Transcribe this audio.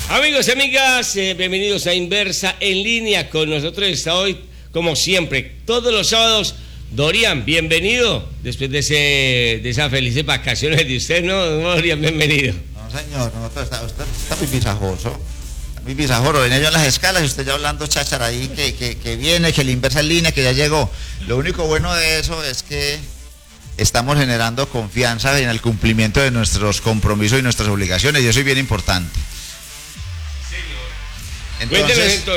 Amigos y amigas, bienvenidos a Inversa en línea. Con nosotros está hoy, como siempre, todos los sábados, Dorian, bienvenido. Después de esas felices vacaciones de usted, ¿no? Dorian, bienvenido. No, señor, usted está muy visajoso. Muy visajoso. Venía yo en las escalas y usted ya hablando cháchara ahí, que viene, que el Inversa en línea, que ya llegó. Lo único bueno de eso es que estamos generando confianza en el cumplimiento de nuestros compromisos y nuestras obligaciones, y eso es bien importante. Entonces,